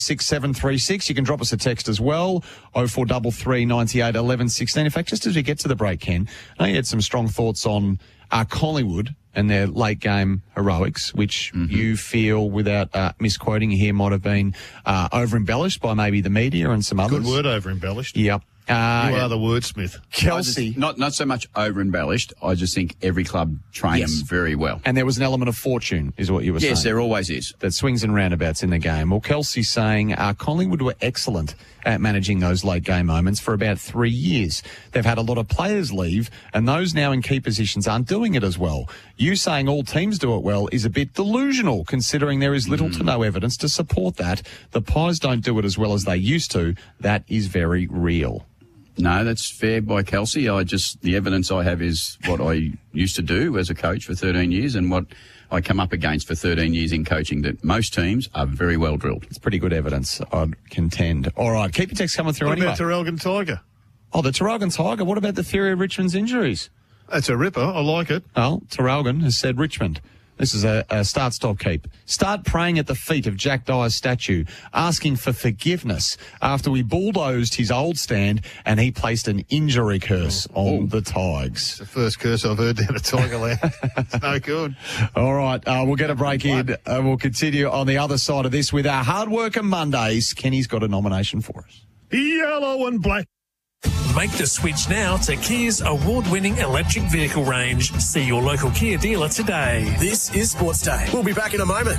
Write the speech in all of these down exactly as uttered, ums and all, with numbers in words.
six seven three six. You can drop us a text as well, oh four three three, nine eight, one one one six. In fact, just as we get to the break, Ken, I know you had some strong thoughts on uh, Collingwood and their late-game heroics, which mm-hmm. you feel, without uh, misquoting here, might have been uh, over-embellished by maybe the media and some others. Good word, over-embellished. Yep. Uh, you are the wordsmith. Kelsey. Just, not not so much over-embellished. I just think every club trains yes. very well. And there was an element of fortune, is what you were yes, saying. Yes, there always is. That swings and roundabouts in the game. Well, Kelsey's saying uh, Collingwood were excellent at managing those late-game moments for about three years. They've had a lot of players leave, and those now in key positions aren't doing it as well. You saying all teams do it well is a bit delusional, considering there is little mm. to no evidence to support that. The Pies don't do it as well as they used to. That is very real. No, that's fair by Kelsey. I just, the evidence I have is what I used to do as a coach for thirteen years and what I come up against for thirteen years in coaching, that most teams are very well drilled. It's pretty good evidence, I'd contend. All right, keep your text coming through what anyway. What about Terrelgan Tiger? Oh, the Terrelgan Tiger. What about the theory of Richmond's injuries? That's a ripper. I like it. Well, Terrelgan has said Richmond. This is a, a start-stop keep. Start praying at the feet of Jack Dyer's statue, asking for forgiveness after we bulldozed his old stand and he placed an injury curse oh, on oh. the Tigers. It's the first curse I've heard down at Tigerland. It's no good. All right, uh, we'll get a break in. Uh, we'll continue on the other side of this with our Hard Worker Mondays. Kenny's got a nomination for us. Yellow and black. Make the switch now to Kia's award-winning electric vehicle range. See your local Kia dealer today. This is Sports Day. We'll be back in a moment.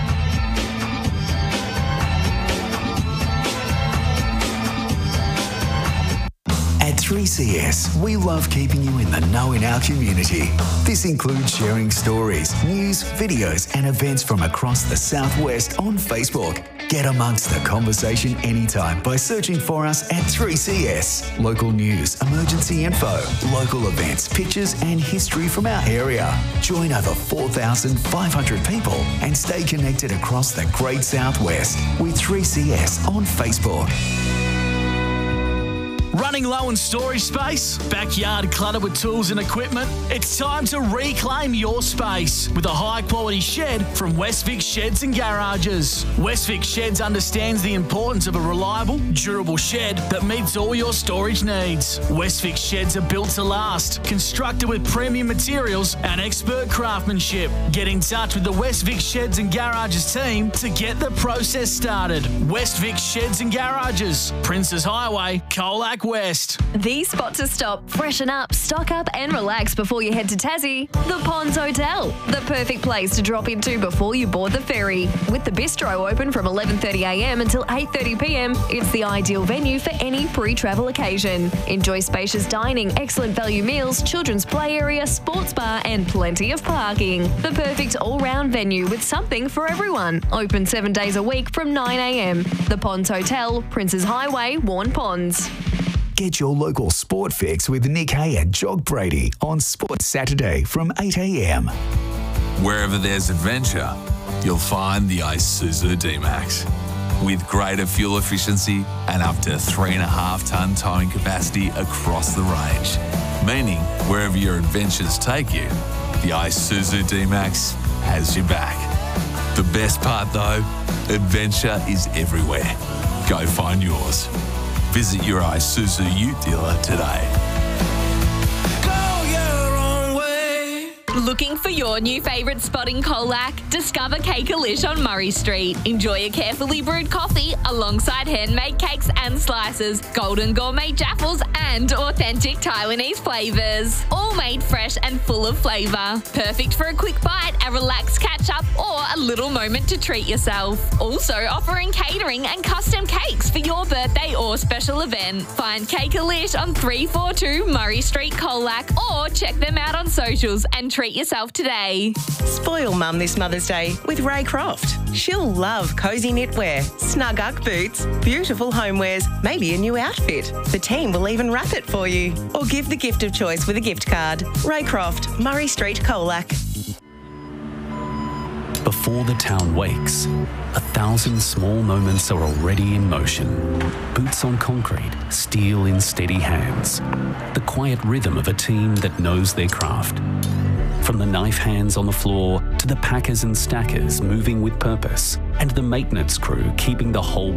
At three C S, we love keeping you in the know in our community. This includes sharing stories, news, videos, and events from across the Southwest on Facebook. Get amongst the conversation anytime by searching for us at three C S. Local news, emergency info, local events, pictures, and history from our area. Join over four thousand five hundred people and stay connected across the Great Southwest with three C S on Facebook. Running low on storage space? Backyard cluttered with tools and equipment? It's time to reclaim your space with a high-quality shed from Westvic Sheds and Garages. Westvic Sheds understands the importance of a reliable, durable shed that meets all your storage needs. Westvic Sheds are built to last, constructed with premium materials and expert craftsmanship. Get in touch with the Westvic Sheds and Garages team to get the process started. Westvic Sheds and Garages, Princes Highway, Colac West. The spot to stop, freshen up, stock up and relax before you head to Tassie. The Ponds Hotel, the perfect place to drop into before you board the ferry. With the bistro open from eleven thirty a m until eight thirty p m, it's the ideal venue for any pre-travel occasion. Enjoy spacious dining, excellent value meals, children's play area, sports bar and plenty of parking. The perfect all-round venue with something for everyone. Open seven days a week from nine a m. The Ponds Hotel, Princes Highway, Warn Ponds. Get your local sport fix with Nick Hay and Jog Brady on Sports Saturday from eight a m. Wherever there's adventure, you'll find the Isuzu D-Max. With greater fuel efficiency and up to three and a half tonne towing capacity across the range. Meaning, wherever your adventures take you, the Isuzu D-Max has your back. The best part though, adventure is everywhere. Go find yours. Visit your Isuzu Ute dealer today. Looking for your new favourite spot in Colac? Discover Cake-A-Lish on Murray Street. Enjoy a carefully brewed coffee alongside handmade cakes and slices, golden gourmet jaffles and authentic Taiwanese flavours. All made fresh and full of flavour. Perfect for a quick bite, a relaxed catch-up or a little moment to treat yourself. Also offering catering and custom cakes for your birthday or special event. Find Cake-A-Lish on three forty-two Murray Street, Colac, or check them out on socials and treat yourself today. Spoil Mum this Mother's Day with Ray Croft. She'll love cosy knitwear, snug Ugg boots, beautiful homewares, maybe a new outfit. The team will even wrap it for you. Or give the gift of choice with a gift card. Ray Croft, Murray Street, Colac. Before the town wakes, a thousand small moments are already in motion. Boots on concrete, steel in steady hands. The quiet rhythm of a team that knows their craft. From the knife hands on the floor to the packers and stackers moving with purpose, and the maintenance crew keeping the whole